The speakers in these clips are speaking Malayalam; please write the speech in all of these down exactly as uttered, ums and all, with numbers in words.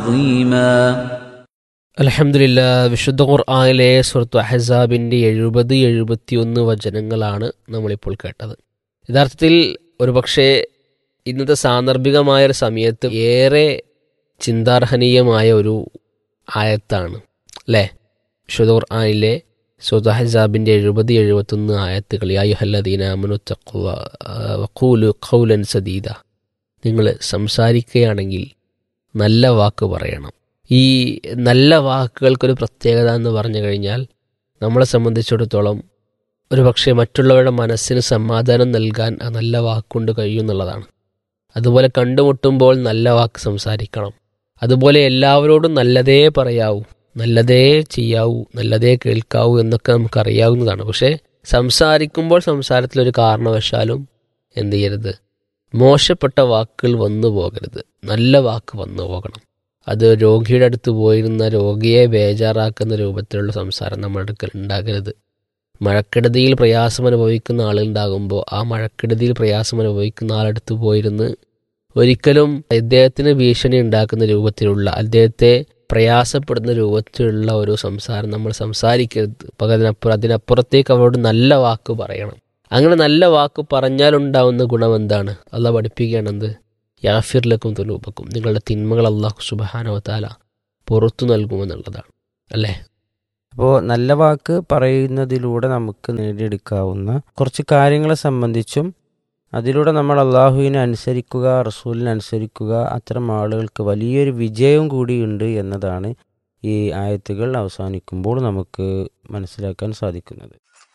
عظيما. അൽഹംദുലില്ലാ, വിശുദ്ധ ഖുർആനിലെ സൂറത്തു അഹ്സാബിൻ്റെ എഴുപത് എഴുപത്തിയൊന്ന് വചനങ്ങളാണ് നമ്മളിപ്പോൾ കേട്ടത്. യഥാർത്ഥത്തിൽ ഒരുപക്ഷെ ഇന്നത്തെ സാന്ദർഭികമായൊരു സമയത്ത് ഏറെ ചിന്താർഹനീയമായ ഒരു ആയത്താണ് അല്ലേ? വിശുദ്ധ ഖുർആനിലെ സൂറത്തു അഹ്സാബിൻ്റെ എഴുപത് എഴുപത്തൊന്ന് ആയത്തുകൾ. യാ അയ്യുഹല്ലദീന ആമനൂ തഖ്വല്ലാഹ വഖൂലു ഖൗലൻ സദീദ. നിങ്ങൾ സംസാരിക്കുകയാണെങ്കിൽ നല്ല വാക്ക് പറയണം. ഈ നല്ല വാക്കുകൾക്കൊരു പ്രത്യേകത എന്ന് പറഞ്ഞു കഴിഞ്ഞാൽ നമ്മളെ സംബന്ധിച്ചിടത്തോളം ഒരു പക്ഷേ മറ്റുള്ളവരുടെ മനസ്സിന് സമാധാനം നൽകാൻ ആ നല്ല വാക്കുകൊണ്ട് കഴിയുമെന്നുള്ളതാണ്. അതുപോലെ കണ്ടുമുട്ടുമ്പോൾ നല്ല വാക്ക് സംസാരിക്കണം. അതുപോലെ എല്ലാവരോടും നല്ലതേ പറയാവൂ, നല്ലതേ ചെയ്യാവൂ, നല്ലതേ കേൾക്കാവൂ എന്നൊക്കെ നമുക്കറിയാവുന്നതാണ്. പക്ഷേ സംസാരിക്കുമ്പോൾ സംസാരത്തിലൊരു കാരണവശാലും എന്ത് ചെയ്യരുത്, മോശപ്പെട്ട വാക്കുകൾ വന്നു പോകരുത്, നല്ല വാക്ക് വന്നു പോകണം. അത് രോഗിയുടെ അടുത്ത് പോയിരുന്ന രോഗിയെ ബേജാറാക്കുന്ന രൂപത്തിലുള്ള സംസാരം നമ്മുടെ അടുക്കൽ ഉണ്ടാകരുത്. മഴക്കെടുതിയിൽ പ്രയാസം അനുഭവിക്കുന്ന ആളുണ്ടാകുമ്പോൾ ആ മഴക്കെടുതിയിൽ പ്രയാസം അനുഭവിക്കുന്ന ആളടുത്ത് പോയിരുന്ന് ഒരിക്കലും അദ്ദേഹത്തിന് ഭീഷണി ഉണ്ടാക്കുന്ന രൂപത്തിലുള്ള, അദ്ദേഹത്തെ പ്രയാസപ്പെടുന്ന രൂപത്തിലുള്ള ഒരു സംസാരം നമ്മൾ സംസാരിക്കരുത്. പകരപ്പുറം അതിനപ്പുറത്തേക്ക് അവരോട് നല്ല വാക്ക് പറയണം. അങ്ങനെ നല്ല വാക്ക് പറഞ്ഞാലുണ്ടാവുന്ന ഗുണം എന്താണ്? അള്ളാഹ് പഠിപ്പിക്കുകയാണെന്ത്? യാഫിർ ലക്കും ദുനൂബക്കും, നിങ്ങളുടെ തിന്മകൾ അള്ളാഹു സുബ്ഹാനഹു വ തആല പുറത്തു നൽകുമെന്നുള്ളതാണ് അല്ലേ? അപ്പോൾ നല്ല വാക്ക് പറയുന്നതിലൂടെ നമുക്ക് നേടിയെടുക്കാവുന്ന കുറച്ച് കാര്യങ്ങളെ സംബന്ധിച്ചും അതിലൂടെ നമ്മൾ അള്ളാഹുവിനെ അനുസരിക്കുക, റസൂലിനെ അനുസരിക്കുക, അത്തരം ആളുകൾക്ക് വലിയൊരു വിജയവും കൂടിയുണ്ട് എന്നതാണ് ഈ ആയത്തുകൾ അവസാനിക്കുമ്പോൾ നമുക്ക് മനസ്സിലാക്കാൻ സാധിക്കുന്നത്.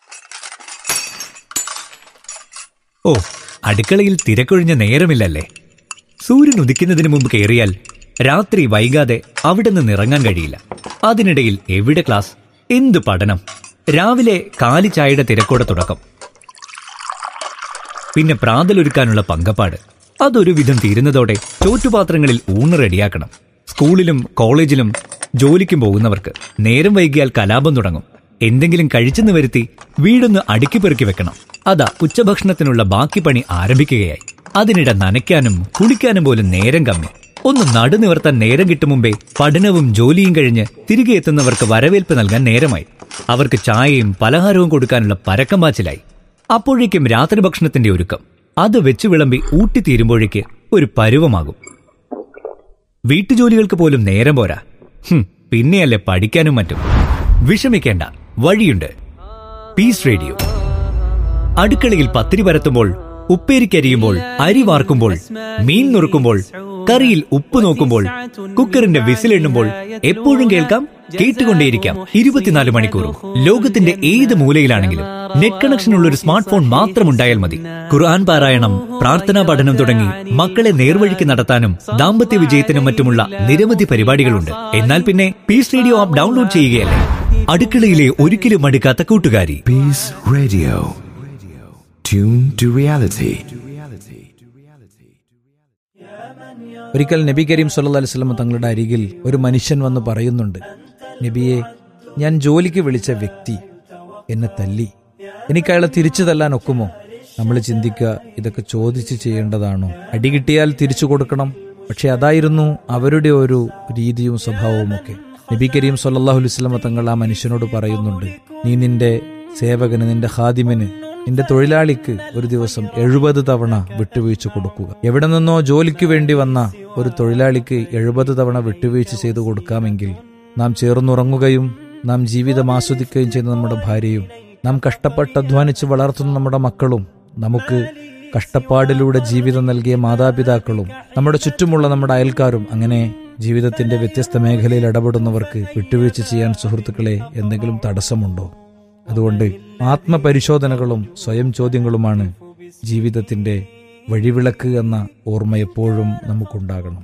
ഓ, അടുക്കളയിൽ തിരക്കൊഴിഞ്ഞ നേരമില്ലല്ലേ? സൂര്യൻ ഉദിക്കുന്നതിന് മുമ്പ് കയറിയാൽ രാത്രി വൈകാതെ അവിടെ നിന്ന് ഇറങ്ങാൻ കഴിയില്ല. അതിനിടയിൽ എവിടെ ക്ലാസ്, എന്ത് പഠനം, രാവിലെ കാലി ചായയുടെ തിരക്കോടെ തുടക്കം, പിന്നെ പ്രാതലൊരുക്കാനുള്ള പങ്കപ്പാട്. അതൊരു വിധം തീരുന്നതോടെ ചോറ്റുപാത്രങ്ങളിൽ ഊണ് റെഡിയാക്കണം. സ്കൂളിലും കോളേജിലും ജോലിക്കും പോകുന്നവർക്ക് നേരം വൈകിയാൽ കലാപം തുടങ്ങും. എന്തെങ്കിലും കഴിച്ചെന്ന് വരുത്തി വീടൊന്ന് അടുക്കി പെറുക്കി വെക്കണം. അതാ ഉച്ചഭക്ഷണത്തിനുള്ള ബാക്കി പണി ആരംഭിക്കുകയായി. അതിനിടെ നനയ്ക്കാനും കുളിക്കാനും പോലും നേരം കമ്മി. ഒന്ന് നടുനിവർത്താൻ നേരം കിട്ടും മുമ്പേ പഠനവും ജോലിയും കഴിഞ്ഞ് തിരികെ എത്തുന്നവർക്ക് വരവേൽപ്പ് നൽകാൻ നേരമായി. അവർക്ക് ചായയും പലഹാരവും കൊടുക്കാനുള്ള പരക്കം പാച്ചിലായി. അപ്പോഴേക്കും രാത്രി ഭക്ഷണത്തിന്റെ ഒരുക്കം. അത് വെച്ചു വിളമ്പി ഊട്ടിത്തീരുമ്പോഴേക്ക് ഒരു പരുവമാകും. വീട്ടുജോലികൾക്ക് പോലും നേരം പോരാ. പിന്നെയല്ലേ പഠിക്കാനും മറ്റും. വിഷമിക്കേണ്ട, വഴിയുണ്ട്. Piece radio. അടുക്കളയിൽ പത്തിരി പരത്തുമ്പോൾ, ഉപ്പേരിക്കരിയുമ്പോൾ, അരി വാർക്കുമ്പോൾ, മീൻ നുറുക്കുമ്പോൾ, കറിയിൽ ഉപ്പ് നോക്കുമ്പോൾ, കുക്കറിന്റെ വിസിലെണ്ണുമ്പോൾ എപ്പോഴും കേൾക്കാം, കേട്ടുകൊണ്ടേയിരിക്കാം. ഇരുപത്തിനാല് മണിക്കൂറും ലോകത്തിന്റെ ഏത് മൂലയിലാണെങ്കിലും നെറ്റ് കണക്ഷനുള്ള ഒരു സ്മാർട്ട് ഫോൺ മാത്രമുണ്ടായാൽ മതി. ഖുർആൻ പാരായണം, പ്രാർത്ഥനാ പഠനം തുടങ്ങി മക്കളെ നേർവഴിക്ക് നടത്താനും ദാമ്പത്യ വിജയത്തിനും മറ്റുമുള്ള നിരവധി പരിപാടികളുണ്ട്. എന്നാൽ പിന്നെ പീസ് റേഡിയോ ആപ്പ് ഡൗൺലോഡ് ചെയ്യുകയല്ലേ. അടുക്കളയിലെ ഒരിക്കലും മടുക്കാത്ത കൂട്ടുകാരി. Piece radio, tune to reality. ഒരിക്കൽ നബി കരീം സല്ലല്ലാഹു അലൈഹി വസല്ലം തങ്ങളുടെ അരികിൽ ഒരു മനുഷ്യൻ വന്ന് പറയുന്നുണ്ട്, നബിയെ, ഞാൻ ജോലിക്ക് വിളിച്ച വ്യക്തി എന്നെ തല്ലി, എനിക്ക് അയാളെ തിരിച്ചു തല്ലാൻ ഒക്കുമോ? നമ്മൾ ചിന്തിക്കുക, ഇതൊക്കെ ചോദിച്ച് ചെയ്യേണ്ടതാണോ? അടി കിട്ടിയാൽ തിരിച്ചു കൊടുക്കണം. പക്ഷെ അതായിരുന്നു അവരുടെ ഒരു രീതിയും സ്വഭാവവും ഒക്കെ. നബി കരീം സല്ലല്ലാഹു അലൈഹി വസല്ലം തങ്ങൾ ആ മനുഷ്യനോട് പറയുന്നുണ്ട്, നീ നിന്റെ സേവകന്, നിന്റെ ഖാദിമിന്, നിന്റെ തൊഴിലാളിക്ക് ഒരു ദിവസം എഴുപത് തവണ വിട്ടുവീഴ്ച കൊടുക്കുക. എവിടെ നിന്നോ ജോലിക്ക് വേണ്ടി വന്ന ഒരു തൊഴിലാളിക്ക് എഴുപത് തവണ വിട്ടുവീഴ്ച ചെയ്തു കൊടുക്കാമെങ്കിൽ നാം ചേർന്നുറങ്ങുകയും നാം ജീവിതം ആസ്വദിക്കുകയും ചെയ്യുന്ന നമ്മുടെ ഭാര്യയും, നാം കഷ്ടപ്പെട്ട് അധ്വാനിച്ച് വളർത്തുന്ന നമ്മുടെ മക്കളും, നമുക്ക് കഷ്ടപ്പാടിലൂടെ ജീവിതം നൽകിയ മാതാപിതാക്കളും, നമ്മുടെ ചുറ്റുമുള്ള നമ്മുടെ അയൽക്കാരും, അങ്ങനെ ജീവിതത്തിന്റെ വ്യത്യസ്ത മേഖലയിൽ ഇടപെടുന്നവർക്ക് വിട്ടുവീഴ്ച ചെയ്യാൻ സുഹൃത്തുക്കളെ എന്തെങ്കിലും തടസ്സമുണ്ടോ? അതുകൊണ്ട് ആത്മപരിശോധനകളും സ്വയം ചോദ്യങ്ങളുമാണ് ജീവിതത്തിന്റെ വഴിവിളക്ക് എന്ന ഓർമ്മ എപ്പോഴും നമുക്കുണ്ടാകണം.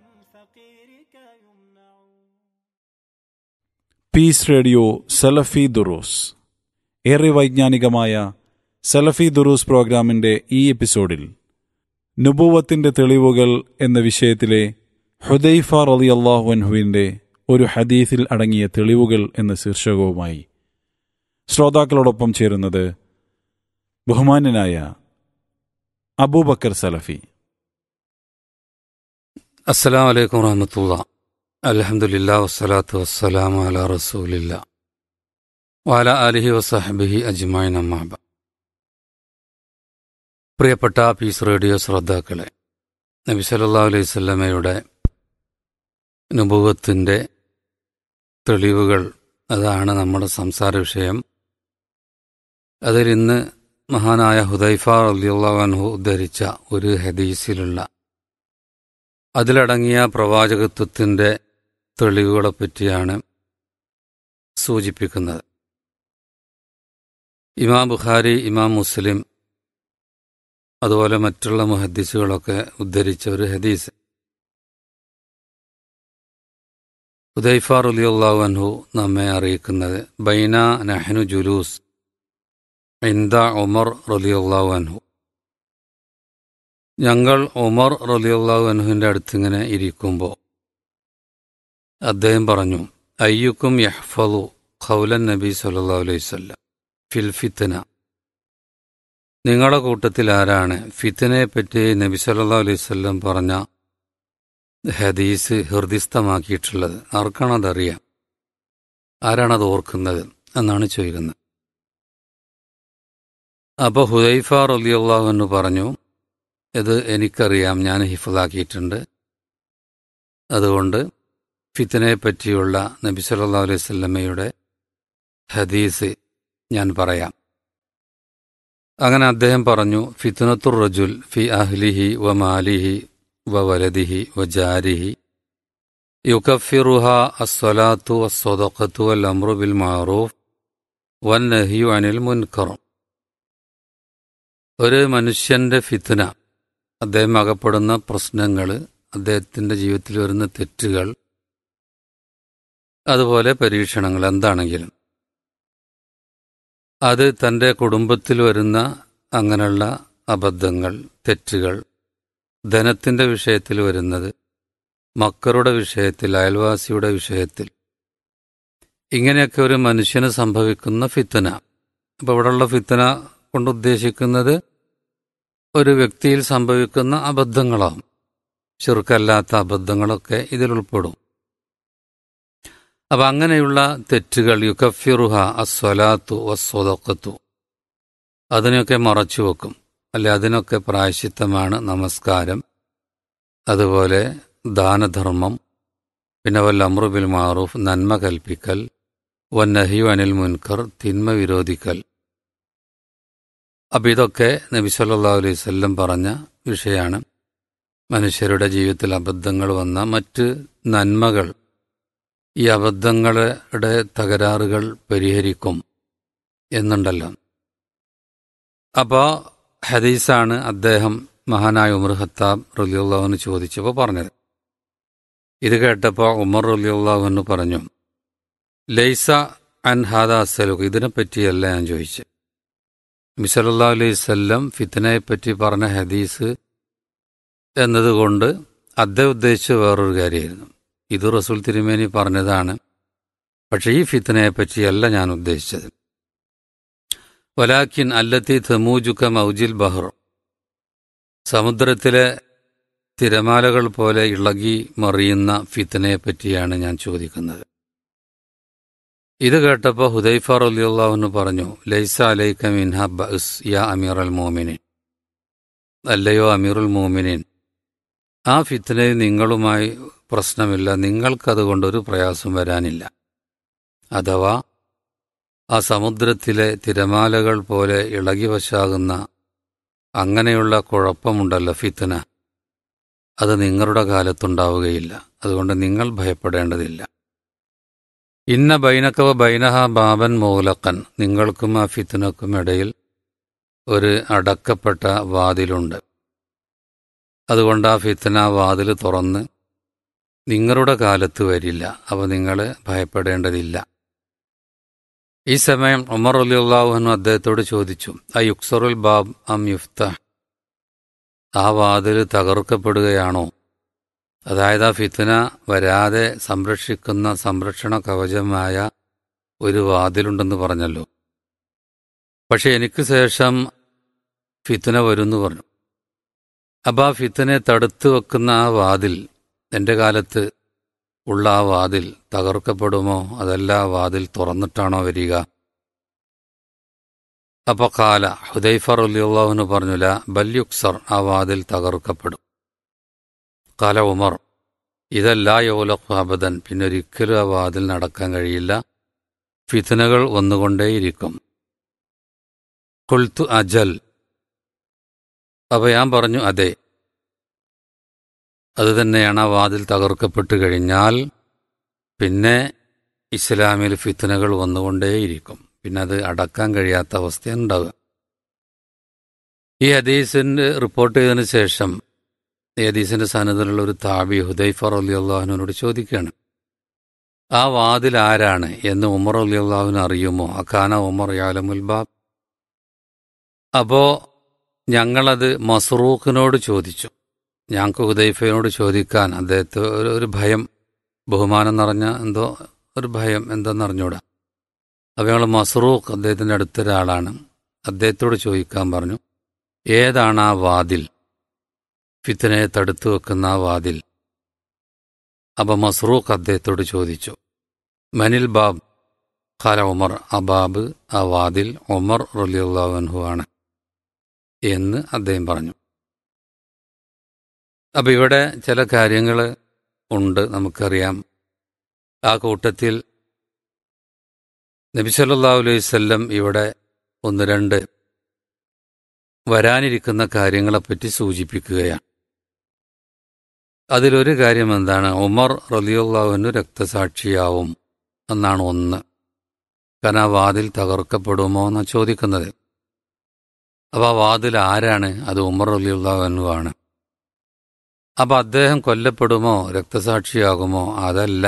പീസ് റേഡിയോ സലഫി ദുറൂസ്. ഏറെ വൈജ്ഞാനികമായ സലഫി ദുറൂസ് പ്രോഗ്രാമിന്റെ ഈ എപ്പിസോഡിൽ നുബുവത്തിന്റെ തെളിവുകൾ എന്ന വിഷയത്തിലെ ഹുദൈഫ റളിയല്ലാഹു അൻഹുവിന്റെ ഒരു ഹദീസിൽ അടങ്ങിയ തെളിവുകൾ എന്ന ശീർഷകവുമായി ശ്രോതാക്കളോടൊപ്പം ചേരുന്നത് ബഹുമാന്യനായ അബൂബക്കർ സലഫി. അസ്സലാമു അലൈക്കും വറഹ്മത്തുള്ളാഹി. അൽഹംദുലില്ലാ വസ്സലാത്തു വസ്സലാമു അലാ റസൂലില്ലാ വഅലാ ആലിഹി വസഹ്ബിഹി അജ്മഈൻ അമ്മാ ബഅദ്. പ്രിയപ്പെട്ട പീസ് റേഡിയോ ശ്രോതാക്കളെ, നബി സല്ലല്ലാഹു അലൈഹി വസല്ലമയുടെ നുബുവത്തിൻ്റെ തെളിവുകൾ, അതാണ് നമ്മുടെ സംസാര വിഷയം. അതിൽ ഇന്ന് മഹാനായ ഹുദൈഫ റളിയല്ലാഹു അൻഹു ഉദ്ധരിച്ച ഒരു ഹദീസിലുള്ള അതിലടങ്ങിയ പ്രവാചകത്വത്തിൻ്റെ തെളിവുകളെപ്പറ്റിയാണ് സൂചിപ്പിക്കുന്നത്. ഇമാം ബുഖാരി, ഇമാം മുസ്ലിം, അതുപോലെ മറ്റുള്ള മുഹദ്ദിസുകളൊക്കെ ഉദ്ധരിച്ച ഒരു ഹദീസ്. ഹുദൈഫ റളിയല്ലാഹു അൻഹു നമ്മെ അറിയിക്കുന്നത്, ബൈന നഹ്നു ജുലൂസ് ഇൻദ ഉമർ റളിയല്ലാഹു അൻഹു, ഞങ്ങൾ ഉമർ റളിയല്ലാഹു അൻഹുവിൻ്റെ അടുത്തിങ്ങനെ ഇരിക്കുമ്പോൾ അദ്ദേഹം പറഞ്ഞു, അയ്യുക്കും യഹ്ഫളു ഖൗലൻ നബി സല്ലല്ലാഹു അലൈഹി വസല്ലം ഫിൽ ഫിത്ന, നിങ്ങളുടെ കൂട്ടത്തിൽ ആരാണ് ഫിത്നയെ പറ്റി നബി സല്ലല്ലാഹു അലൈഹി വസല്ലം പറഞ്ഞ ഹദീസ് ഹൃദിസ്ഥമാക്കിയിട്ടുള്ളത്? ആർക്കാണതറിയാം? ആരാണത് ഓർക്കുന്നത് എന്നാണ് ചോദിക്കുന്നത്. അപ്പോൾ ഹുദൈഫ റളിയല്ലാഹു അൻഹു പറഞ്ഞു, ഇത് എനിക്കറിയാം, ഞാൻ ഹിഫ്ളാക്കിയിട്ടുണ്ട്. അതുകൊണ്ട് ഫിത്നയെ പറ്റിയുള്ള നബി സല്ലല്ലാഹു അലൈഹി വസല്ലമയുടെ ഹദീസ് ഞാൻ പറയാം. അങ്ങനെ അദ്ദേഹം പറഞ്ഞു, ഫിത്നത്തുർ റജുൽ ഫി അഹ്ലിഹി വ മാലിഹി വ വലദിഹി വ ജാരിഹി യുകഫിറുഹ അസ്സലാത്തു വസ്സദഖത്തു വൽ അംറു ബിൽ മഅറൂഫ് വന്നഹ്യു അനിൽ മുൻകർ. ഒരു മനുഷ്യന്റെ ഫിത്ന, അദ്ദേഹം അകപ്പെടുന്ന പ്രശ്നങ്ങൾ, അദ്ദേഹത്തിൻ്റെ ജീവിതത്തിൽ വരുന്ന തെറ്റുകൾ, അതുപോലെ പരീക്ഷണങ്ങൾ എന്താണെങ്കിലും, അത് തൻ്റെ കുടുംബത്തിൽ വരുന്ന അങ്ങനെയുള്ള അബദ്ധങ്ങൾ, തെറ്റുകൾ, ധനത്തിൻ്റെ വിഷയത്തിൽ വരുന്നത്, മക്കളുടെ വിഷയത്തിൽ, അയൽവാസിയുടെ വിഷയത്തിൽ, ഇങ്ങനെയൊക്കെ ഒരു മനുഷ്യന് സംഭവിക്കുന്ന ഫിത്ന. അപ്പോൾ ഇവിടെയുള്ള ഫിത്ന കൊണ്ട് ഉദ്ദേശിക്കുന്നത് ഒരു വ്യക്തിയിൽ സംഭവിക്കുന്ന അബദ്ധങ്ങളാവും. ശിർക്കല്ലാത്ത അബദ്ധങ്ങളൊക്കെ ഇതിൽ ഉൾപ്പെടും. അപ്പം അങ്ങനെയുള്ള തെറ്റുകൾ, യുകഫിറുഹ അസ്സലാത്തു വസ്സദഖത്തു, അതിനൊക്കെ മറച്ചു വെക്കും, അല്ലെ അതിനൊക്കെ പ്രായശ്ചിത്തമാണ് നമസ്കാരം, അതുപോലെ ദാനധർമ്മം, പിന്നെ വൽ അംറു ബിൽ മഅറൂഫ്, നന്മ കൽപ്പിക്കൽ, വന്നഹ്യു അനിൽ മുൻകർ, തിന്മ വിരോധിക്കൽ. അപ്പം ഇതൊക്കെ നബി സല്ലല്ലാഹു അലൈഹി വസല്ലം പറഞ്ഞ വിഷയമാണ്. മനുഷ്യരുടെ ജീവിതത്തിൽ അബദ്ധങ്ങൾ വന്ന മറ്റ് നന്മകൾ ഈ അബദ്ധങ്ങളുടെ തകരാറുകൾ പരിഹരിക്കും എന്നുണ്ടല്ലോ. അപ്പോൾ ഹദീസാണ് അദ്ദേഹം മഹാനായ ഉമർ ഖത്താബ് റളിയല്ലാഹു അൻഹു ചോദിച്ചപ്പോൾ പറഞ്ഞത്. ഇത് കേട്ടപ്പോൾ ഉമർ റളിയല്ലാഹു അൻഹു പറഞ്ഞു, ലൈസ അൻ ഹാദാ അസ്അലുക, ഇതിനെപ്പറ്റിയല്ല ഞാൻ ചോദിച്ചത്. നബി സല്ലല്ലാഹു അലൈഹി വസല്ലം ഫിത്നയെപ്പറ്റി പറഞ്ഞ ഹദീസ് എന്നതുകൊണ്ട് അദ്ദേഹം ഉദ്ദേശിച്ച വേറൊരു കാര്യമായിരുന്നു. ഇത് റസൂൽ തിരുമേനി പറഞ്ഞതാണ്, പക്ഷേ ഈ ഫിത്നയെപ്പറ്റിയല്ല ഞാൻ ഉദ്ദേശിച്ചത്. വലാക്കിൻ അല്ലത്തി തമൂജുക മൗജിൽ ബഹർ, സമുദ്രത്തിലെ തിരമാലകൾ പോലെ ഇളകി മറിയുന്ന ഫിത്നയെപ്പറ്റിയാണ് ഞാൻ ചോദിക്കുന്നത്. ഇത് കേട്ടപ്പോൾ ഹുദൈഫ റളിയല്ലാഹു അൻഹു പറഞ്ഞു, ലൈസ അലൈക മിൻഹ ബഅസ് യാ അമീറുൽ മുഅ്മിനീൻ, അല്ലയോ അമീറുൽ മുഅ്മിനീൻ, ആ ഫിത്നയിൽ നിങ്ങളുമായി പ്രശ്നമില്ല, നിങ്ങൾക്കതുകൊണ്ടൊരു പ്രയാസം വരാനില്ല. അഥവാ ആ സമുദ്രത്തിലെ തിരമാലകൾ പോലെ ഇളകി വശാകുന്ന അങ്ങനെയുള്ള കുഴപ്പമുണ്ടല്ലോ ഫിത്ന, അത് നിങ്ങളുടെ കാലത്തുണ്ടാവുകയില്ല. അതുകൊണ്ട് നിങ്ങൾ ഭയപ്പെടേണ്ടതില്ല. ഇന്ന ബൈനക്കവ ബൈനഹ ബാബൻ മൗലക്കൻ, നിങ്ങൾക്കും ആ ഫിത്നക്കും ഇടയിൽ ഒരു അടക്കപ്പെട്ട വാതിലുണ്ട്. അതുകൊണ്ട് ആ ഫിത്ന വാതിൽ തുറന്ന് നിങ്ങളുടെ കാലത്ത് വരില്ല. അപ്പോൾ നിങ്ങൾ ഭയപ്പെടേണ്ടതില്ല. ഈ സമയം ഉമർ റളിയല്ലാഹു അൻഹു അദ്ദേഹത്തോട് ചോദിച്ചു, ആ യുക്സറുൽ ബാബ് അം യുഫ്തഹ്, ആ വാതിൽ തകർക്കപ്പെടുകയാണോ? അതായത് ആ ഫിത്ന വരാതെ സംരക്ഷിക്കുന്ന സംരക്ഷണ കവചമായ ഒരു വാതിലുണ്ടെന്ന് പറഞ്ഞല്ലോ. പക്ഷെ എനിക്ക് ശേഷം ഫിത്ന വരുമെന്ന് പറഞ്ഞു. അപ്പം ആ ഫിത്നെ തടുത്തു വെക്കുന്ന ആ വാതിൽ എൻ്റെ കാലത്ത് ഉള്ള ആ വാതിൽ തകർക്കപ്പെടുമോ അതല്ല ആ വാതിൽ തുറന്നിട്ടാണോ വരിക? അപ്പൊ കാല ഹുദൈഫ റളിയല്ലാഹു അൻഹു പറഞ്ഞില്ല, ബൽ യുക്സർ, ആ വാതിൽ തകർക്കപ്പെടും. കാല ഉമർ, ഇതല്ല യൗലഖു അബദൻ, പിന്നൊരിക്കലും ആ വാതിൽ നടക്കാൻ കഴിയില്ല, ഫിത്നകൾ വന്നുകൊണ്ടേയിരിക്കും. ഖുൽതു അജൽ, അപ്പൊ ഞാൻ പറഞ്ഞു അതെ, അത് തന്നെയാണ്. ആ വാതിൽ തകർക്കപ്പെട്ടു കഴിഞ്ഞാൽ പിന്നെ ഇസ്ലാമിൽ ഫിത്നകൾ വന്നുകൊണ്ടേയിരിക്കും, പിന്നെ അത് അടക്കാൻ കഴിയാത്ത അവസ്ഥയുണ്ടാവുക. ഈ ഹദീസിന്റെ റിപ്പോർട്ട് ചെയ്തതിനു ശേഷം ഈ ഹദീസിന്റെ സനദിലുള്ള ഒരു താബി ഹുദൈഫ റളിയല്ലാഹു അൻഹുവിനോട് ചോദിക്കുകയാണ്, ആ വാതിൽ ആരാണ് എന്ന് ഉമർ റളിയല്ലാഹുവിന് അറിയുമോ? അക്കാന ഉമർ യഅലമുൽ ബാബ്. അപ്പോ ഞങ്ങളത് മസ്റൂഖിനോട് ചോദിച്ചു. ഞങ്ങൾക്ക് ഹുദൈഫയോട് ചോദിക്കാൻ അദ്ദേഹത്തെ ഒരു ഒരു ഭയം, ബഹുമാനം നിറഞ്ഞ എന്തോ ഒരു ഭയം എന്തെന്നറിഞ്ഞൂടാ. അപ്പോൾ ഞങ്ങൾ മസ്റൂഖ് അദ്ദേഹത്തിൻ്റെ അടുത്തൊരാളാണ്, അദ്ദേഹത്തോട് ചോദിക്കാൻ പറഞ്ഞു, ഏതാണ് ആ വാതിൽ, ഫിത്നയെ തടുത്തു വെക്കുന്ന ആ വാതിൽ? അപ്പം മസ്റൂഖ് അദ്ദേഹത്തോട് ചോദിച്ചു, മനിൽ ബാബ്? ഖാല ഉമർ, ആ ബാബ്, ആ വാതിൽ ഉമർ റളിയല്ലാഹു അൻഹു ആണ് എന്ന് അദ്ദേഹം പറഞ്ഞു. അപ്പം ഇവിടെ ചില കാര്യങ്ങൾ ഉണ്ട് നമുക്കറിയാം. ആ കൂട്ടത്തിൽ നബി സല്ലല്ലാഹു അലൈഹി വസല്ലം ഇവിടെ ഒന്ന് രണ്ട് വരാനിരിക്കുന്ന കാര്യങ്ങളെപ്പറ്റി സൂചിപ്പിക്കുകയാണ്. അതിലൊരു കാര്യം എന്താണ്? ഉമർ റളിയല്ലാഹു അൻഹു രക്തസാക്ഷിയാവും എന്നാണ് ഒന്ന്. കാരണം ആ വാതിൽ തകർക്കപ്പെടുമോ എന്നാണ് ചോദിക്കുന്നത്. അപ്പോൾ ആ വാതിൽ ആരാണ്? അത് ഉമർ റളിയല്ലാഹു അൻഹു ആണ്. അപ്പം അദ്ദേഹം കൊല്ലപ്പെടുമോ, രക്തസാക്ഷിയാകുമോ? അതല്ല,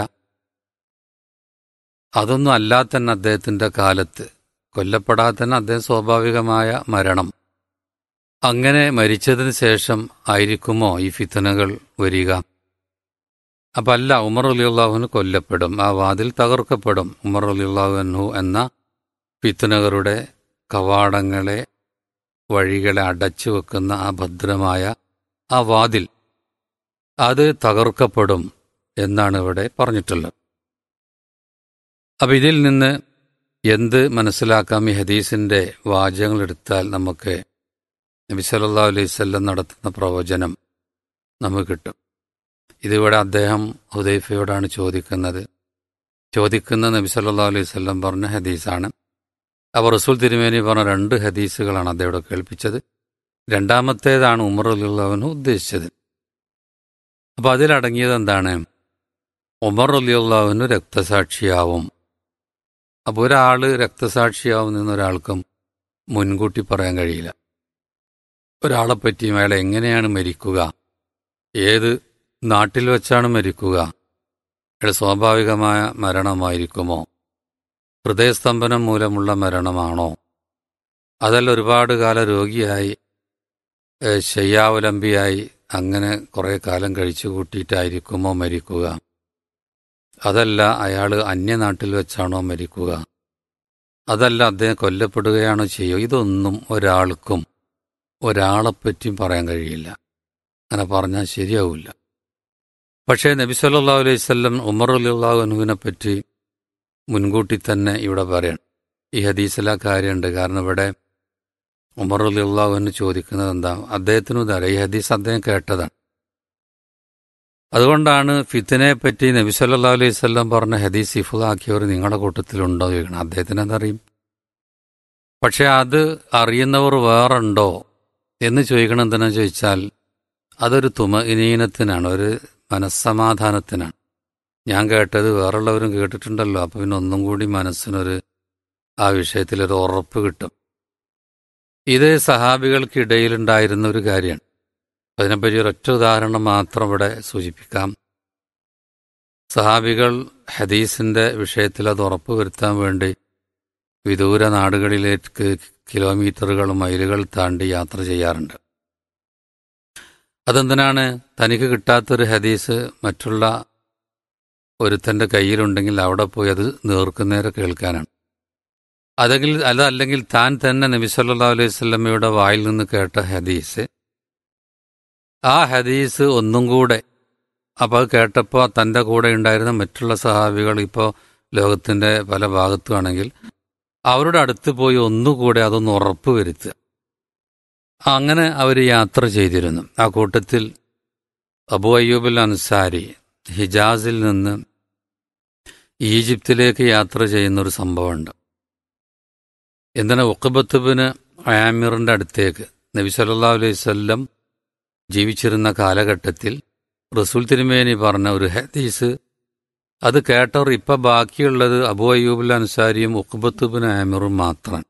അതൊന്നും അല്ലാതെ തന്നെ അദ്ദേഹത്തിൻ്റെ കാലത്ത് കൊല്ലപ്പെടാതെ തന്നെ അദ്ദേഹം സ്വാഭാവികമായ മരണം, അങ്ങനെ മരിച്ചതിന് ശേഷം ആയിരിക്കുമോ ഈ ഫിത്നകൾ വരിക? അപ്പം അല്ല, ഉമർ റളിയല്ലാഹു അൻഹു കൊല്ലപ്പെടും, ആ വാതിൽ തകർക്കപ്പെടും. ഉമർ റളിയല്ലാഹു അൻഹു എന്ന ഫിത്നകളുടെ കവാടങ്ങളെ, വഴികളെ അടച്ചു വെക്കുന്ന ആ ഭദ്രമായ ആ വാതിൽ, അത് തകർക്കപ്പെടും എന്നാണ് ഇവിടെ പറഞ്ഞിട്ടുള്ളത്. അപ്പം ഇതിൽ നിന്ന് എന്ത് മനസ്സിലാക്കാം? ഈ ഹദീസിൻ്റെ വാചകങ്ങൾ എടുത്താൽ നമുക്ക് നബി സല്ലല്ലാഹു അലൈഹി വസല്ലം നടത്തുന്ന പ്രവചനം നമുക്ക് കിട്ടും. ഇതിവിടെ അദ്ദേഹം ഹുദൈഫയോടാണ് ചോദിക്കുന്നത്. ചോദിക്കുന്ന നബി സല്ലല്ലാഹു അലൈഹി വസല്ലം പറഞ്ഞ ഹദീസാണ്. അപ്പോൾ റസൂൽ തിരുമേനി പറഞ്ഞ രണ്ട് ഹദീസുകളാണ് അദ്ദേഹം കേൾപ്പിച്ചത്. രണ്ടാമത്തേതാണ് ഉമർ റളിയല്ലാഹു അൻഹു ഉദ്ദേശിച്ചത്. അപ്പോൾ അതിലടങ്ങിയത് എന്താണ്? ഉമർ റളിയല്ലാഹു അൻഹു രക്തസാക്ഷിയാവും. അപ്പോൾ ഒരാൾ രക്തസാക്ഷിയാവും എന്നൊരാൾക്കും മുൻകൂട്ടി പറയാൻ കഴിയില്ല. ഒരാളെപ്പറ്റിയും അയാൾ എങ്ങനെയാണ് മരിക്കുക, ഏത് നാട്ടിൽ വെച്ചാണ് മരിക്കുക, അയാൾ സ്വാഭാവികമായ മരണമായിരിക്കുമോ, ഹൃദയസ്തംഭനം മൂലമുള്ള മരണമാണോ, അതല്ല ഒരുപാട് കാലം രോഗിയായി ശയ്യാവലംബിയായി അങ്ങനെ കുറേ കാലം കഴിച്ചു കൂട്ടിയിട്ടായിരിക്കുമോ മരിക്കുക, അതല്ല അയാൾ അന്യനാട്ടിൽ വെച്ചാണോ മരിക്കുക, അതല്ല അദ്ദേഹം കൊല്ലപ്പെടുകയാണോ ചെയ്യുക, ഇതൊന്നും ഒരാൾക്കും ഒരാളെപ്പറ്റിയും പറയാൻ കഴിയില്ല. അങ്ങനെ പറഞ്ഞാൽ ശരിയാവില്ല. പക്ഷേ നബി സല്ലല്ലാഹു അലൈഹി വസല്ലം ഉമർ റളിയല്ലാഹു അൻഹുവിനെ പറ്റി മുൻകൂട്ടി തന്നെ ഇവിടെ പറയണം. ഈ ഹദീസിൽ ആ കാര്യമുണ്ട്. കാരണം ഇവിടെ ഉമർ റളിയല്ലാഹു അൻഹു ചോദിക്കുന്നത് എന്താ? അദ്ദേഹത്തിനും ഇതറിയാം, ഈ ഹദീസ് അദ്ദേഹം കേട്ടതാണ്. അതുകൊണ്ടാണ് ഫിത്നയെ പറ്റി നബി സല്ലല്ലാഹു അലൈഹി വസല്ലം പറഞ്ഞ ഹദീസ് ഹിഫ്ളാക്കിയവർ നിങ്ങളുടെ കൂട്ടത്തിലുണ്ടോ ചോദിക്കണം. അദ്ദേഹത്തിന് അതറിയും. പക്ഷെ അത് അറിയുന്നവർ വേറുണ്ടോ എന്ന് ചോദിക്കണം. എന്തിനാ ചോദിച്ചാൽ അതൊരു തുമഇനീനത്തിനാണ്, ഒരു മനസ്സമാധാനത്തിനാണ്. ഞാൻ കേട്ടത് വേറുള്ളവരും കേട്ടിട്ടുണ്ടല്ലോ, അപ്പം പിന്നെ ഒന്നും കൂടി മനസ്സിനൊരു ആ വിഷയത്തിലൊരു ഉറപ്പ് കിട്ടും. ഇത് സഹാബികൾക്കിടയിലുണ്ടായിരുന്ന ഒരു കാര്യമാണ്. അതിനെപ്പറ്റി ഒരൊറ്റ ഉദാഹരണം മാത്രം ഇവിടെ സൂചിപ്പിക്കാം. സഹാബികൾ ഹദീസിന്റെ വിഷയത്തിൽ അത് ഉറപ്പുവരുത്താൻ വേണ്ടി വിദൂര നാടുകളിലേക്ക് കിലോമീറ്ററുകൾ മൈലുകൾ താണ്ടി യാത്ര ചെയ്യാറുണ്ട്. അതെന്തിനാണ്? തനിക്ക് കിട്ടാത്തൊരു ഹദീസ് മറ്റുള്ള ഒരുത്തൻ്റെ കയ്യിലുണ്ടെങ്കിൽ അവിടെ പോയി അത് നേർക്കുനേരെ കേൾക്കാനാണ്. അതെങ്കിൽ അതല്ലെങ്കിൽ താൻ തന്നെ നബി സല്ലല്ലാഹു അലൈഹി വസല്ലമയുടെ വായിൽ നിന്ന് കേട്ട ഹദീസ്, ആ ഹദീസ് ഒന്നും കൂടെ അപ്പോൾ അത് കേട്ടപ്പോൾ തൻ്റെ കൂടെ ഉണ്ടായിരുന്ന മറ്റുള്ള സഹാബികൾ ഇപ്പോൾ ലോകത്തിൻ്റെ പല ഭാഗത്തുമാണെങ്കിൽ അവരുടെ അടുത്ത് പോയി ഒന്നുകൂടെ അതൊന്ന് ഉറപ്പ് വരുത്തുക. അങ്ങനെ അവർ യാത്ര ചെയ്തിരുന്നു. ആ കൂട്ടത്തിൽ അബൂ അയ്യൂബുൽ അൻസാരി ഹിജാസിൽ നിന്ന് ഈജിപ്തിലേക്ക് യാത്ര ചെയ്യുന്നൊരു സംഭവമുണ്ട്. എന്താണ്, ഉഖബത്ത് ബിൻ ആമിറിൻ്റെ അടുത്തേക്ക് നബി സല്ലല്ലാഹു അലൈഹി വസല്ലം ജീവിച്ചിരുന്ന കാലഘട്ടത്തിൽ റസൂൽ തിരുമേനി പറഞ്ഞ ഒരു ഹദീസ്, അത് കേട്ടവർ ഇപ്പം ബാക്കിയുള്ളത് അബൂ അയ്യൂബുൽ അൻസാരിയും ഉഖബത്ത് ബിൻ ആമിറും മാത്രമാണ്.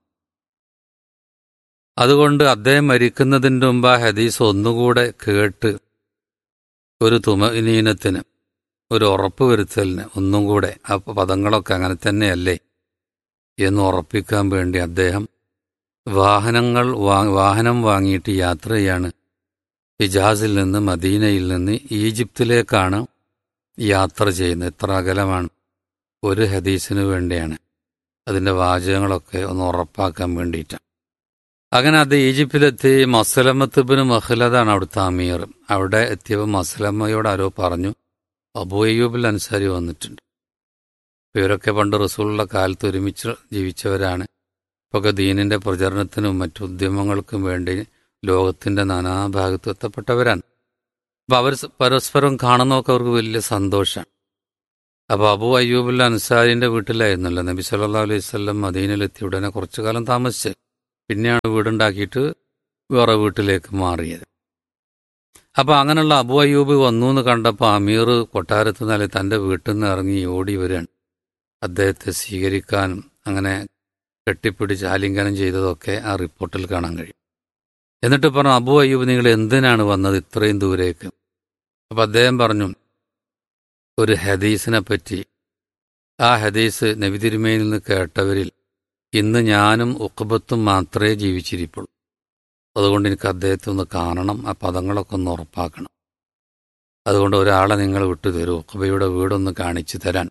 അതുകൊണ്ട് അദ്ദേഹം മരിക്കുന്നതിൻ്റെ മുമ്പ് ആ ഹദീസ് ഒന്നുകൂടെ കേട്ട് ഒരു തുമനീനത്തിന്, ഒരു ഉറപ്പ് വരുത്തലിന് ഒന്നും കൂടെ ആ പദങ്ങളൊക്കെ അങ്ങനെ തന്നെയല്ലേ എന്ന് ഉറപ്പിക്കാൻ വേണ്ടി അദ്ദേഹം വാഹനങ്ങൾ വാ വാഹനം വാങ്ങിയിട്ട് യാത്ര ചെയ്യാണ്. ഹിജാസിൽ നിന്ന് മദീനയിൽ നിന്ന് ഈജിപ്തിലേക്കാണ് യാത്ര ചെയ്യുന്നത്. എത്ര അകലമാണ്! ഒരു ഹദീസിന് വേണ്ടിയാണ്. അതിൻ്റെ വാചകങ്ങളൊക്കെ ഒന്ന് ഉറപ്പാക്കാൻ വേണ്ടിയിട്ടാണ്. അങ്ങനെ അത് ഈജിപ്തിലെത്തി. മസ്ലമത്ത് ബിൻ മഖ്ലദാണ് അവിടുത്തെ അമീർ. അവിടെ എത്തിയപ്പോൾ മസ്ലമയോട് ആരോ പറഞ്ഞു, അബൂ അയ്യൂബുൽ അൻസാരി വന്നിട്ടുണ്ട്. ഇവരൊക്കെ പണ്ട് റസൂലുള്ള കാലത്ത് ഒരുമിച്ച് ജീവിച്ചവരാണ്. ഇപ്പൊക്കെ ദീനിൻ്റെ പ്രചരണത്തിനും മറ്റു ഉദ്യമങ്ങൾക്കും വേണ്ടി ലോകത്തിൻ്റെ നാനാഭാഗത്തും എത്തപ്പെട്ടവരാണ്. അപ്പോൾ അവർ പരസ്പരം കാണുന്നതൊക്കെ അവർക്ക് വലിയ സന്തോഷമാണ്. അപ്പോൾ അബൂ അയ്യൂബുൽ അൻസാരിൻ്റെ വീട്ടിലായിരുന്നല്ലോ നബി സല്ലല്ലാഹു അലൈഹി വസല്ലം മദീനയിലെത്തി ഉടനെ കുറച്ചു കാലം താമസിച്ച് പിന്നെയാണ് വീടുണ്ടാക്കിയിട്ട് വേറെ വീട്ടിലേക്ക് മാറിയത്. അപ്പോൾ അങ്ങനെയുള്ള അബൂ അയ്യൂബ് വന്നു എന്ന് കണ്ടപ്പോൾ അമീർ കൊട്ടാരത്ത് നില തൻ്റെ വീട്ടിൽ നിന്ന് ഇറങ്ങി ഓടി വരികയാണ്. അദ്ദേഹത്തെ സ്വീകരിക്കാനും അങ്ങനെ കെട്ടിപ്പിടിച്ച് ആലിംഗനം ചെയ്തതൊക്കെ ആ റിപ്പോർട്ടിൽ കാണാൻ കഴിയും. എന്നിട്ട് പറഞ്ഞു, അബൂ അയ്യൂബ് നിങ്ങൾ എന്തിനാണ് വന്നത് ഇത്രയും ദൂരേക്ക്? അപ്പം അദ്ദേഹം പറഞ്ഞു ഒരു ഹദീസിനെ പറ്റി. ആ ഹദീസ് നബി തിരുമേനിയിൽ നിന്ന് കേട്ടവരിൽ ഇന്ന് ഞാനും ഉഖബത്തും മാത്രമേ ജീവിച്ചിരിപ്പുള്ളൂ. അതുകൊണ്ട് എനിക്ക് അദ്ദേഹത്തെ ഒന്ന് കാണണം, ആ പദങ്ങളൊക്കെ ഒന്ന് ഉറപ്പാക്കണം. അതുകൊണ്ട് ഒരാളെ നിങ്ങൾ വിട്ടു തരൂ, ഉഖബയുടെ വീടൊന്ന് കാണിച്ചു തരാൻ.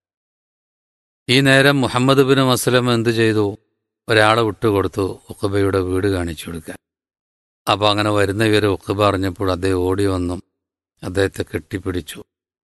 ഈ നേരം മുഹമ്മദ് ബിൻ മസ്ലം എന്ത് ചെയ്തു? ഒരാളെ വിട്ടുകൊടുത്തു ഉഖബയുടെ വീട് കാണിച്ചു കൊടുക്കാൻ. അപ്പോൾ അങ്ങനെ വരുന്ന ഇവരെ ഉഖബ അറിഞ്ഞപ്പോൾ അദ്ദേഹം ഓടി വന്നു അദ്ദേഹത്തെ കെട്ടിപ്പിടിച്ചു.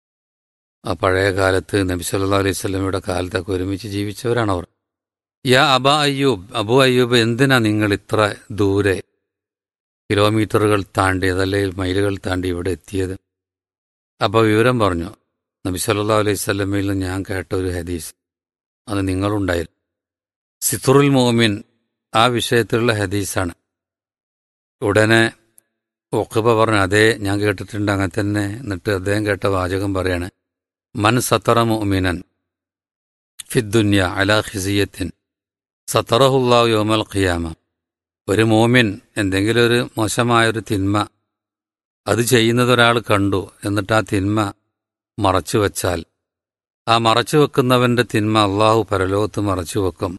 ആ പഴയ കാലത്ത് നബി സല്ലല്ലാഹു അലൈഹി വസല്ലമയുടെ കാലത്തൊക്കെ ഒരുമിച്ച് ജീവിച്ചവരാണവർ. യാ അബാ അയ്യൂബ്, അബൂ അയ്യൂബ് എന്തിനാ നിങ്ങൾ ഇത്ര ദൂരെ കിലോമീറ്ററുകൾ താണ്ടി അതല്ലെങ്കിൽ മൈലുകൾ താണ്ടി ഇവിടെ എത്തിയത്? അപ്പോൾ വിവരം പറഞ്ഞു, നബി സല്ലല്ലാഹു അലൈഹി വസല്ലമയിൽ നിന്ന് ഞാൻ കേട്ട ഒരു ഹദീസ്, അത് നിങ്ങളുണ്ടായിരുന്നു. സിത്തുറുൽ മുഅ്മിൻ ആ വിഷയത്തിലുള്ള ഹദീസാണ്. ഉടനെ ഉഖബ പറഞ്ഞു, അതേ ഞാൻ കേട്ടിട്ടുണ്ട്, അങ്ങനെ തന്നെ. എന്നിട്ട് അദ്ദേഹം കേട്ട വാചകം പറയാണ്, മൻ സത്തറ മുഅ്മിനൻ ഫിദ്ദുന്യ അലാ ഖിസിയത്തിൻ സത്തറഹുല്ലാഹു യൗമൽ ഖിയാമ. ഒരു മോമിൻ എന്തെങ്കിലും ഒരു മോശമായൊരു തിന്മ അത് ചെയ്യുന്നത് ഒരാൾ കണ്ടു, എന്നിട്ട് ആ തിന്മ മറച്ചു വച്ചാൽ ആ മറച്ചു വെക്കുന്നവൻ്റെ തിന്മ അള്ളാഹു പരലോകത്ത് മറച്ചു വെക്കും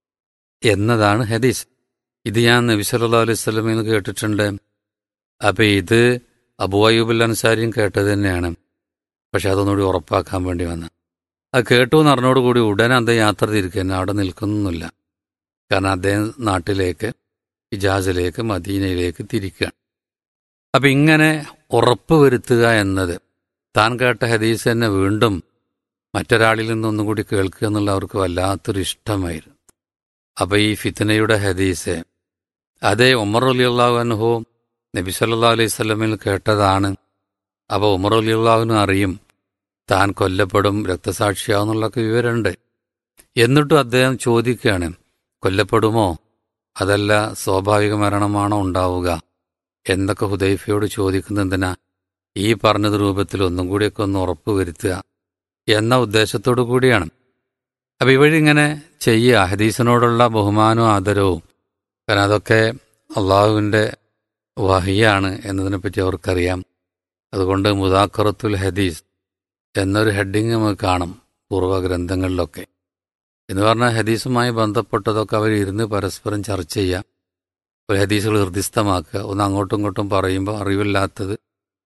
എന്നതാണ് ഹദീസ്. ഇത് ഞാൻ നബി സല്ലല്ലാഹു അലൈഹി വസല്ലമയിൽ നിന്ന് കേട്ടിട്ടുണ്ട്. അപ്പം ഇത് അബൂ അയ്യൂബുൽ അൻസാരിയും കേട്ടത് തന്നെയാണ്. പക്ഷെ അതൊന്നുകൂടി ഉറപ്പാക്കാൻ വേണ്ടി വന്ന അത് കേട്ടു എന്ന് അറിഞ്ഞോടുകൂടി ഉടനെ അദ്ദേഹം യാത്ര തിരിക്കുക, അവിടെ നിൽക്കുന്നൊന്നുമില്ല. കാരണം അദ്ദേഹം നാട്ടിലേക്ക് ഹിജാസിലേക്ക് മദീനയിലേക്ക് തിരിക്കുകയാണ്. അപ്പം ഇങ്ങനെ ഉറപ്പ് വരുത്തുക എന്നത്, താൻ കേട്ട ഹദീസ് തന്നെ വീണ്ടും മറ്റൊരാളിൽ നിന്നൊന്നും കൂടി കേൾക്കുക എന്നുള്ള അവർക്ക് വല്ലാത്തൊരു ഇഷ്ടമായിരുന്നു. അപ്പം ഈ ഫിത്നയുടെ ഹദീസ് അതേ ഉമർ റളിയല്ലാഹു അൻഹു നബി സല്ലല്ലാഹു അലൈഹി വസല്ലമയിൽ കേട്ടതാണ്. അപ്പോൾ ഉമർ റളിയല്ലാഹുവിന് അറിയും താൻ കൊല്ലപ്പെടും, രക്തസാക്ഷിയാവുന്നുള്ളൊക്കെ വിവരമുണ്ട്. എന്നിട്ടും അദ്ദേഹം ചോദിക്കുകയാണ്, കൊല്ലപ്പെടുമോ അതല്ല സ്വാഭാവിക മരണമാണോ ഉണ്ടാവുക എന്നൊക്കെ ഹുദൈഫയോട് ചോദിക്കുന്നത് എന്തിനാ? ഈ പറഞ്ഞത് രൂപത്തിൽ ഒന്നും കൂടിയൊക്കെ ഒന്ന് ഉറപ്പ് വരുത്തുക എന്ന ഉദ്ദേശത്തോടു കൂടിയാണ്. അപ്പം ഇവഴി ഇങ്ങനെ ചെയ്യുക, ഹദീസിനോടുള്ള ബഹുമാനവും ആദരവും. കാരണം അതൊക്കെ അള്ളാഹുവിൻ്റെ വഹിയാണ് എന്നതിനെപ്പറ്റി അവർക്കറിയാം. അതുകൊണ്ട് മുദാക്കറത്തുൽ ഹദീസ് എന്നൊരു ഹെഡിങ് നമുക്ക് കാണും പൂർവ്വഗ്രന്ഥങ്ങളിലൊക്കെ. എന്ന് പറഞ്ഞാൽ ഹദീസുമായി ബന്ധപ്പെട്ടതൊക്കെ അവർ ഇരുന്ന് പരസ്പരം ചർച്ച ചെയ്യുക, ഒരു ഹദീസുകൾ ഹൃദിസ്ഥമാക്കുക. ഒന്ന് അങ്ങോട്ടും ഇങ്ങോട്ടും പറയുമ്പോൾ അറിവില്ലാത്തത്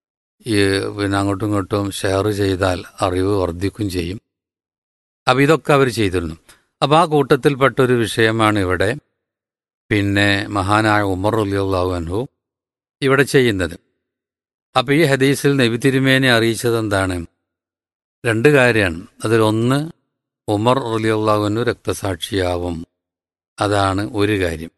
ഈ പിന്നെ അങ്ങോട്ടും ഇങ്ങോട്ടും ഷെയർ ചെയ്താൽ അറിവ് വർദ്ധിക്കും ചെയ്യും. അപ്പം ഇതൊക്കെ അവർ ചെയ്തിരുന്നു. അപ്പോൾ ആ കൂട്ടത്തിൽപ്പെട്ടൊരു വിഷയമാണ് ഇവിടെ പിന്നെ മഹാനായ ഉമർ റളിയല്ലാഹു അൻഹു ഇവിടെ ചെയ്യുന്നത്. അപ്പം ഈ ഹദീസിൽ നബി തിരുമേനി അറിയിച്ചത് എന്താണ്? രണ്ട് കാര്യമാണ്. അതിലൊന്ന് ഉമർ റളിയല്ലാഹു അൻഹു രക്തസാക്ഷിയാവും. അതാണ് ഒരു കാര്യം.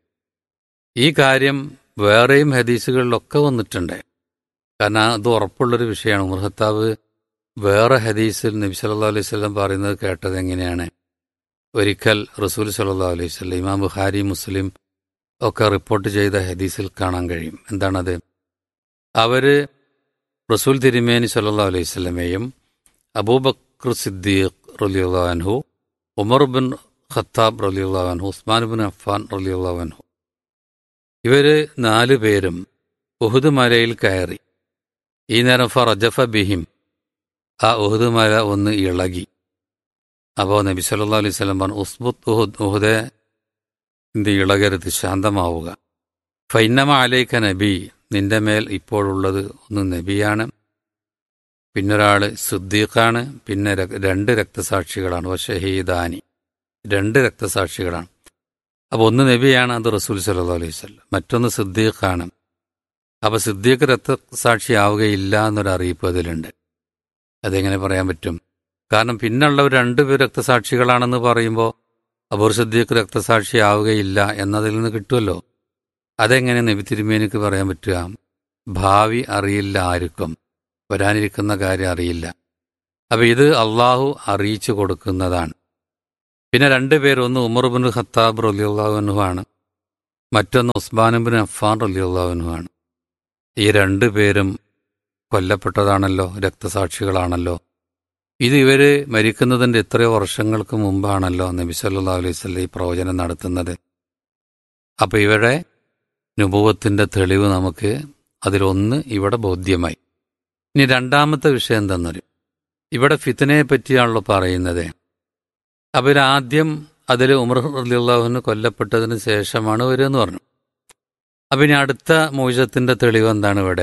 ഈ കാര്യം വേറെയും ഹദീസുകളിലൊക്കെ വന്നിട്ടുണ്ട്. കാരണം അത് ഉറപ്പുള്ളൊരു വിഷയമാണ്. ഉമർ ഖത്താബ് വേറെ ഹദീസിൽ നബി സല്ലല്ലാഹു അലൈഹി വസല്ലം പറയുന്നത് കേട്ടത് എങ്ങനെയാണ്? ഒരിക്കൽ റസൂൽ സല്ലല്ലാഹു അലൈഹി വസല്ലം, ഇമാം ബുഖാരി മുസ്ലിം ഒക്കെ റിപ്പോർട്ട് ചെയ്ത ഹദീസിൽ കാണാൻ കഴിയും. എന്താണത്? അവർ റസൂൽ തിരുമേനി സല്ലല്ലാഹു അലൈഹി വസല്ലമയും അബൂബക്കർ സിദ്ദീഖ് റളിയല്ലാഹു അൻഹു, ഉമർ ബിൻ ഖത്താബ് റളിയല്ലാഹു അൻഹു, ഉസ്മാൻ ബിൻ അഫ്ഫാൻ റളിയല്ലാഹു അൻഹു, ഇവർ നാലു പേരും ഉഹുദ് മലയിൽ കയറി. ഈ നേരം ഫറജഫ ബിഹിം, ആ ഉഹുദ് മല ഒന്ന് ഇളകി. അപ്പോൾ നബി സല്ലല്ലാഹു അലൈഹി വസല്ലം പറഞ്ഞു, ഉസ്ബുത്ത് ഉഹുദ്, ഉഹുദേ എന്ത് ഇളകരുത്, ശാന്തമാവുക. ഫൈന്നമ അലൈക നബി, നിന്റെ മേൽ ഇപ്പോഴുള്ളത് ഒന്ന് നബിയാണ്, പിന്നൊരാൾ സിദ്ദീഖാണ്, പിന്നെ രണ്ട് രക്തസാക്ഷികളാണ്. വശഹീദാനി, രണ്ട് രക്തസാക്ഷികളാണ്. അപ്പോൾ ഒന്ന് നബിയാണ്, അത് റസൂൽ സല്ലല്ലാഹു അലൈഹി വസല്ലം. മറ്റൊന്ന് സിദ്ദീഖാണ്. അപ്പോൾ സിദ്ദീഖ് രക്തസാക്ഷിയാവുകയില്ല എന്നൊരു അറിയിപ്പ് അതിലുണ്ട്. അതെങ്ങനെ പറയാൻ പറ്റും? കാരണം പിന്നുള്ളവർ രണ്ടുപേർ രക്തസാക്ഷികളാണെന്ന് പറയുമ്പോൾ അബൂർ സിദ്ദീഖ് രക്തസാക്ഷിയാവുകയില്ല എന്നതിൽ നിന്ന് കിട്ടുമല്ലോ. അതെങ്ങനെ നബി തിരുമേനിക്ക് പറയാൻ പറ്റുക? ഭാവി അറിയില്ല, ആർക്കും വരാനിരിക്കുന്ന കാര്യം അറിയില്ല. അപ്പം ഇത് അള്ളാഹു അറിയിച്ചു കൊടുക്കുന്നതാണ്. പിന്നെ രണ്ടുപേർ, ഒന്ന് ഉമർ ബിൻ ഖത്താബ് റളിയല്ലാഹു അൻഹു ആണ്, മറ്റൊന്ന് ഉസ്മാൻ ബിൻ അഫ്ഫാൻ റളിയല്ലാഹു അൻഹു ആണ്. ഈ രണ്ടു പേരും കൊല്ലപ്പെട്ടതാണല്ലോ, രക്തസാക്ഷികളാണല്ലോ. ഇത് ഇവർ മരിക്കുന്നതിൻ്റെ എത്രയോ വർഷങ്ങൾക്ക് മുമ്പാണല്ലോ നബി സല്ലല്ലാഹു അലൈഹി വസല്ലം ഈ പ്രവചനം നടത്തുന്നത്. അപ്പോൾ ഇവരുടെ നുബുവത്തിൻ്റെ തെളിവ് നമുക്ക് അതിലൊന്ന് ഇവിടെ ബോധ്യമായി. ഇനി രണ്ടാമത്തെ വിഷയം എന്തെന്നറിയും, ഇവിടെ ഫിത്നയെ പറ്റിയാണല്ലോ പറയുന്നത്. അപ്പോൾ ആദ്യം അതിൽ ഉമർ റളിയല്ലാഹു അൻഹു കൊല്ലപ്പെട്ടതിന് ശേഷമാണ് വരുമെന്ന് പറഞ്ഞു. അപ്പം ഇനി അടുത്ത മോചത്തിൻ്റെ തെളിവ് എന്താണ്? ഇവിടെ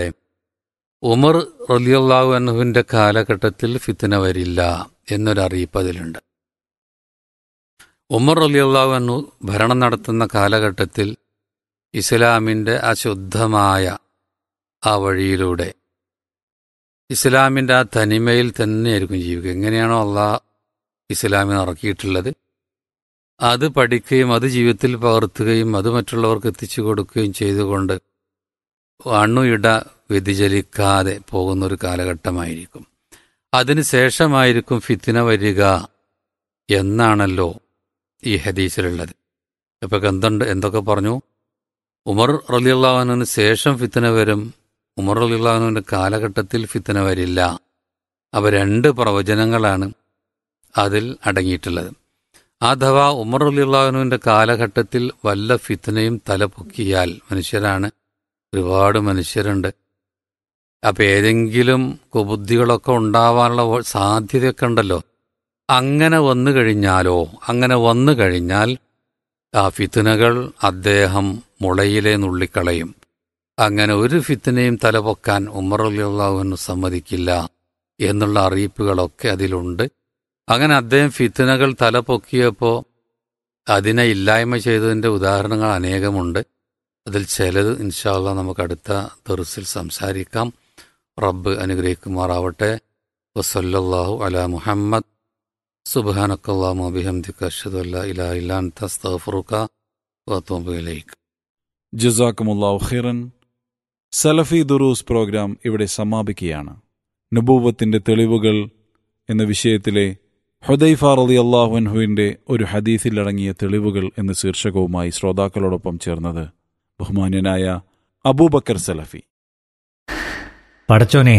ഉമർ റളിയല്ലാഹു അൻഹുവിൻ്റെ കാലഘട്ടത്തിൽ ഫിത്ന വരില്ല എന്നൊരറിയിപ്പ് അതിലുണ്ട്. ഉമർ റളിയല്ലാഹു അൻഹു ഭരണം നടത്തുന്ന കാലഘട്ടത്തിൽ ഇസ്ലാമിൻ്റെ ആ ശുദ്ധമായ ആ വഴിയിലൂടെ ഇസ്ലാമിൻ്റെ ആ തനിമയിൽ തന്നെയായിരിക്കും ജീവിക്കുക. എങ്ങനെയാണോ അള്ളാഹ് ഇസ്ലാമിനെ ഇറക്കിയിട്ടുള്ളത് അത് പഠിക്കുകയും അത് ജീവിതത്തിൽ പകർത്തുകയും അത് മറ്റുള്ളവർക്ക് എത്തിച്ചു കൊടുക്കുകയും ചെയ്തുകൊണ്ട് അണുയിട വ്യതിചലിക്കാതെ പോകുന്നൊരു കാലഘട്ടമായിരിക്കും. അതിന് ശേഷമായിരിക്കും ഫിത്ന വരിക എന്നാണല്ലോ ഈ ഹദീസിലുള്ളത്. ഇപ്പം എന്തുണ്ട്, എന്തൊക്കെ പറഞ്ഞു? ഉമർ റളിയല്ലാഹു അൻഹുവിന് ശേഷം ഫിത്ന വരും, ഉമർ റളിയല്ലാഹു അൻഹുവിൻ്റെ കാലഘട്ടത്തിൽ ഫിത്ന വരില്ല. അവ രണ്ട് പ്രവചനങ്ങളാണ് അതിൽ അടങ്ങിയിട്ടുള്ളത്. അഥവാ ഉമർ റളിയല്ലാഹു അൻഹുവിൻ്റെ കാലഘട്ടത്തിൽ വല്ല ഫിത്നയും തലപൊക്കിയാൽ, മനുഷ്യരാണ്, ഒരുപാട് മനുഷ്യരുണ്ട്, അപ്പം ഏതെങ്കിലും കുബുദ്ധികളൊക്കെ ഉണ്ടാവാനുള്ള സാധ്യതയൊക്കെ ഉണ്ടല്ലോ. അങ്ങനെ വന്നു കഴിഞ്ഞാലോ, അങ്ങനെ വന്നു കഴിഞ്ഞാൽ ആ ഫിത്നകൾ അദ്ദേഹം മുളയിലെ നുള്ളിക്കളയും. അങ്ങനെ ഒരു ഫിത്നയും തലപൊക്കാൻ ഉമർ റളിയല്ലാഹു അൻഹു സമ്മതിക്കില്ല എന്നുള്ള അറിയിപ്പുകളൊക്കെ അതിലുണ്ട്. അങ്ങനെ അദ്ദേഹം ഫിത്നകൾ തലപൊക്കിയപ്പോൾ അതിനെ ഇല്ലായ്മ ചെയ്തതിൻ്റെ ഉദാഹരണങ്ങൾ അനേകമുണ്ട്. അതിൽ ചിലത് ഇൻഷാ അല്ലാഹ് നമുക്ക് അടുത്ത ദർസിൽ സംസാരിക്കാം. റബ്ബ് അനുഗ്രഹിക്കുമാറാവട്ടെ. വസല്ലല്ലാഹു അലാ മുഹമ്മദ്. സുബ്ഹാനക്കല്ലാഹുമ്മ വബിഹംദിക അഷ്ഹദു അല്ലാ ഇലാഹ ഇല്ലാ അൻത അസ്തഗ്ഫിറുക വഅതൂബു ഇലൈക്. ജസാക്കുമുല്ലാഹു ഖൈറൻ. സലഫി ദുറൂസ് പ്രോഗ്രാം ഇവിടെ സമാപിക്കുകയാണ്. നുബുവ്വത്തിന്റെ തെളിവുകൾ എന്ന വിഷയത്തിലെ ഹുദൈഫ റളിയല്ലാഹു അൻഹുവിന്റെ ഒരു ഹദീസിലടങ്ങിയ തെളിവുകൾ എന്ന ശീർഷകവുമായി ശ്രോതാക്കളോടൊപ്പം ചേർന്നത് ബഹുമാന്യനായ അബൂബക്കർ സലഫി. പടച്ചോനെ,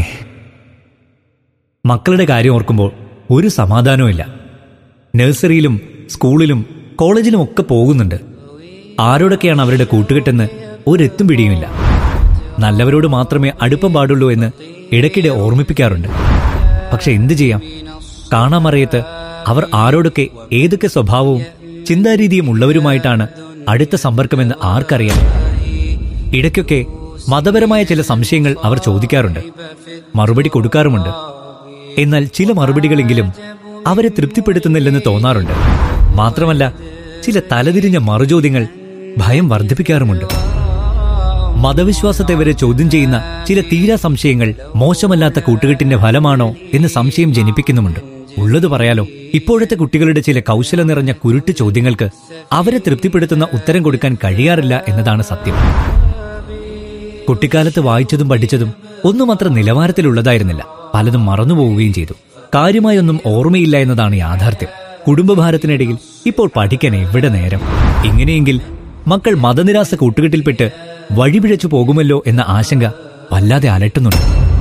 മക്കളുടെ കാര്യം ഓർക്കുമ്പോൾ ഒരു സമാധാനവുമില്ല. നഴ്സറിയിലും സ്കൂളിലും കോളേജിലും ഒക്കെ പോകുന്നുണ്ട്. ആരോടൊക്കെയാണ് അവരുടെ കൂട്ടുകെട്ടെന്ന് ഒരെത്തും പിടിയുമില്ല. നല്ലവരോട് മാത്രമേ അടുപ്പം പാടുള്ളൂ എന്ന് ഇടയ്ക്കിടെ ഓർമ്മിപ്പിക്കാറുണ്ട്. പക്ഷെ എന്തു ചെയ്യാം, കാണാമറിയത്ത് അവർ ആരോടൊക്കെ ഏതൊക്കെ സ്വഭാവവും ചിന്താരീതിയും ഉള്ളവരുമായിട്ടാണ് അടുത്ത സമ്പർക്കമെന്ന് ആർക്കറിയാം. ഇടയ്ക്കൊക്കെ മതപരമായ ചില സംശയങ്ങൾ അവർ ചോദിക്കാറുണ്ട്, മറുപടി കൊടുക്കാറുമുണ്ട്. എന്നാൽ ചില മറുപടികളെങ്കിലും അവരെ തൃപ്തിപ്പെടുത്തുന്നില്ലെന്ന് തോന്നാറുണ്ട്. മാത്രമല്ല ചില തലതിരിഞ്ഞ മറുചോദ്യങ്ങൾ ഭയം വർദ്ധിപ്പിക്കാറുമുണ്ട്. മതവിശ്വാസത്തെ വരെ ചോദ്യം ചെയ്യുന്ന ചില തീരാ സംശയങ്ങൾ മോശമല്ലാത്ത കൂട്ടുകെട്ടിന്റെ ഫലമാണോ എന്ന് സംശയം ജനിപ്പിക്കുന്നുമുണ്ട്. ഉള്ളത് പറയാലോ, ഇപ്പോഴത്തെ കുട്ടികളുടെ ചില കൗശലം നിറഞ്ഞ കുരുട്ട് ചോദ്യങ്ങൾക്ക് അവരെ തൃപ്തിപ്പെടുത്തുന്ന ഉത്തരം കൊടുക്കാൻ കഴിയാറില്ല എന്നതാണ് സത്യം. കുട്ടിക്കാലത്ത് വായിച്ചതും പഠിച്ചതും ഒന്നും അത്ര നിലവാരത്തിലുള്ളതായിരുന്നില്ല. പലതും മറന്നുപോവുകയും ചെയ്തു. കാര്യമായൊന്നും ഓർമ്മയില്ല എന്നതാണ് യാഥാർത്ഥ്യം. കുടുംബഭാരത്തിനിടയിൽ ഇപ്പോൾ പഠിക്കാൻ എവിടെ നേരം? ഇങ്ങനെയെങ്കിൽ മക്കൾ മതനിരാസ കൂട്ടുകെട്ടിൽപ്പെട്ട് വഴിപിഴച്ചു പോകുമല്ലോ എന്ന ആശങ്ക വല്ലാതെ അലട്ടുന്നുണ്ട്.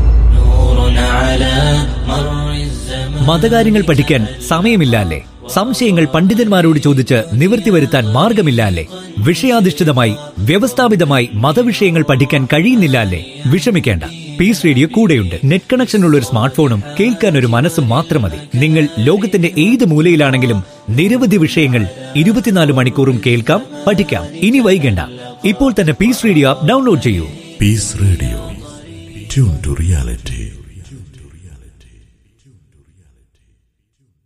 മതകാര്യങ്ങൾ പഠിക്കാൻ സമയമില്ല അല്ലേ? സംശയങ്ങൾ പണ്ഡിതന്മാരോട് ചോദിച്ച് നിവൃത്തി വരുത്താൻ മാർഗമില്ല അല്ലേ? വിഷയാധിഷ്ഠിതമായി വ്യവസ്ഥാപിതമായി മതവിഷയങ്ങൾ പഠിക്കാൻ കഴിയുന്നില്ല അല്ലേ? വിഷമിക്കേണ്ട, പീസ് റേഡിയോ കൂടെയുണ്ട്. നെറ്റ് കണക്ഷൻ ഉള്ള ഒരു സ്മാർട്ട് ഫോണും കേൾക്കാൻ ഒരു മനസ്സും മാത്രം മതി. നിങ്ങൾ ലോകത്തിന്റെ ഏത് മൂലയിലാണെങ്കിലും നിരവധി വിഷയങ്ങൾ ഇരുപത്തിനാല് മണിക്കൂറും കേൾക്കാം, പഠിക്കാം. ഇനി വൈകണ്ട, ഇപ്പോൾ തന്നെ പീസ് റേഡിയോ ആപ്പ് ഡൗൺലോഡ് ചെയ്യൂ. Piece radio, tune to reality.